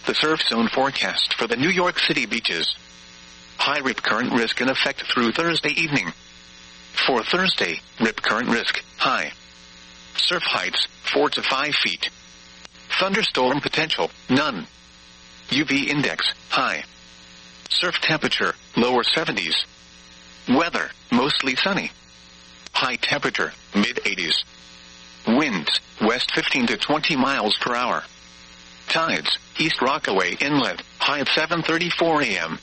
The surf zone forecast for the New York City beaches. High rip current risk in effect through Thursday evening. For Thursday, rip current risk, high. Surf heights, 4 to 5 feet. Thunderstorm potential, none. UV index, high. Surf temperature, lower 70s. Weather, mostly sunny. High temperature, mid-80s. Winds, west 15 to 20 miles per hour. Tides, East Rockaway Inlet, high at 7:34 a.m.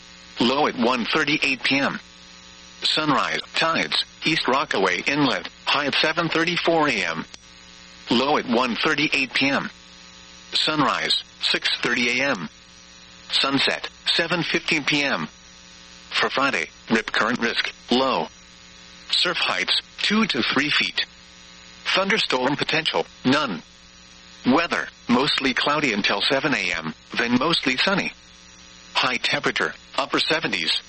Low at 1:38 p.m. Sunrise, tides, East Rockaway Inlet, high at 7:34 a.m. Low at 1:38 p.m. Sunrise, 6:30 a.m. Sunset, 7:15 p.m. For Friday, rip current risk, low. Surf heights, 2 to 3 feet. Thunderstorm potential, none. Weather, mostly cloudy until 7 a.m., then mostly sunny. High temperature, upper 70s.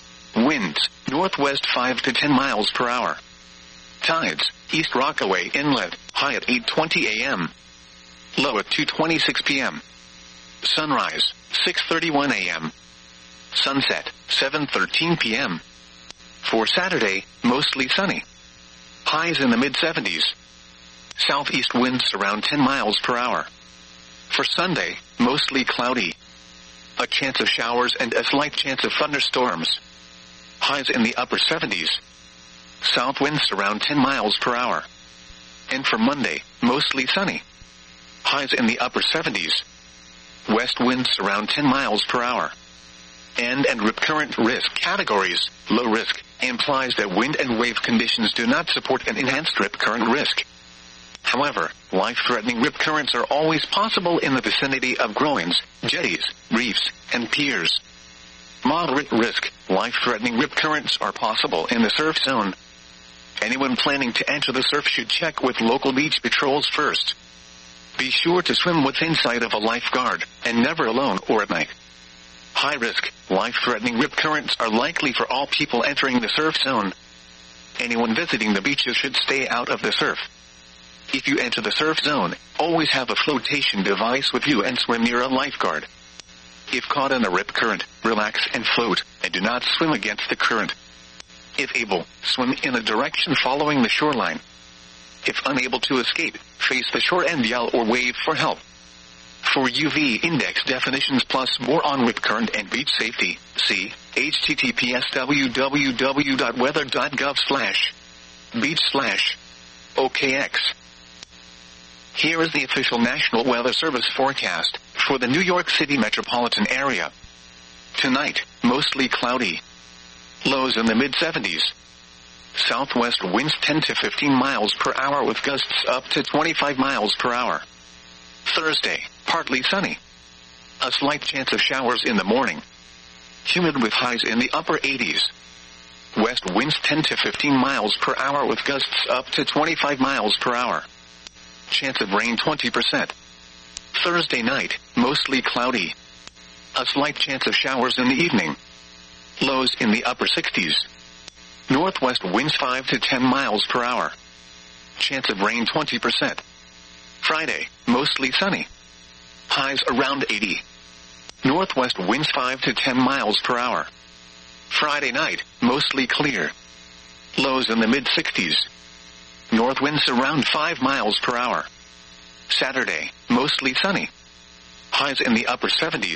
Winds, northwest 5 to 10 miles per hour. Tides, East Rockaway Inlet, high at 8:20 a.m. Low at 2:26 p.m. Sunrise, 6:31 a.m. Sunset, 7:13 p.m. For Saturday, mostly sunny. Highs in the mid-70s. Southeast winds around 10 miles per hour. For Sunday, mostly cloudy. A chance of showers and a slight chance of thunderstorms. Highs in the upper 70s. South winds around 10 miles per hour. And for Monday, mostly sunny. Highs in the upper 70s. West winds around 10 miles per hour. And rip current risk categories, low risk, implies that wind and wave conditions do not support an enhanced rip current risk. However, life-threatening rip currents are always possible in the vicinity of groins, jetties, reefs, and piers. Moderate risk, life-threatening rip currents are possible in the surf zone. Anyone planning to enter the surf should check with local beach patrols first. Be sure to swim within sight of a lifeguard, and never alone or at night. High risk, life-threatening rip currents are likely for all people entering the surf zone. Anyone visiting the beaches should stay out of the surf. If you enter the surf zone, always have a flotation device with you and swim near a lifeguard. If caught in a rip current, relax and float, and do not swim against the current. If able, swim in a direction following the shoreline. If unable to escape, face the shore and yell or wave for help. For UV index definitions plus more on rip current and beach safety, see https://wweather.gov/beach/OKX. Here is the official National Weather Service forecast for the New York City metropolitan area. Tonight, mostly cloudy. Lows in the mid-70s. Southwest winds 10 to 15 miles per hour with gusts up to 25 miles per hour. Thursday, partly sunny. A slight chance of showers in the morning. Humid with highs in the upper 80s. West winds 10 to 15 miles per hour with gusts up to 25 miles per hour. Chance of rain 20%. Thursday night, mostly cloudy. A slight chance of showers in the evening. Lows in the upper 60s. Northwest winds 5 to 10 miles per hour. Chance of rain 20%. Friday, mostly sunny. Highs around 80. Northwest winds 5 to 10 miles per hour. Friday night, mostly clear. Lows in the mid-60s. North winds around 5 miles per hour. Saturday, mostly sunny. Highs in the upper 70s.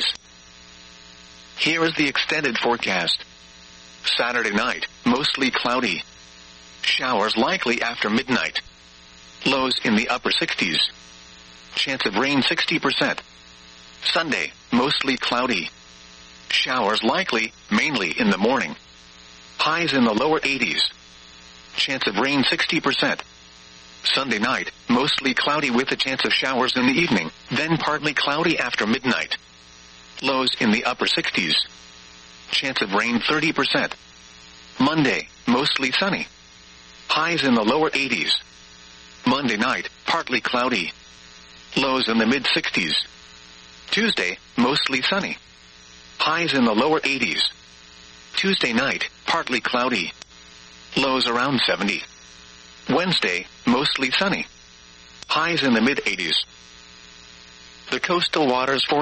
Here is the extended forecast. Saturday night, mostly cloudy. Showers likely after midnight. Lows in the upper 60s. Chance of rain 60%. Sunday, mostly cloudy. Showers likely, mainly in the morning. Highs in the lower 80s. Chance of rain 60%. Sunday night, mostly cloudy with a chance of showers in the evening, then partly cloudy after midnight. Lows in the upper 60s. Chance of rain 30%. Monday, mostly sunny. Highs in the lower 80s. Monday night, partly cloudy. Lows in the mid-60s. Tuesday, mostly sunny. Highs in the lower 80s. Tuesday night, partly cloudy. Lows around 70. Wednesday, mostly sunny. Highs in the mid-80s. The coastal waters for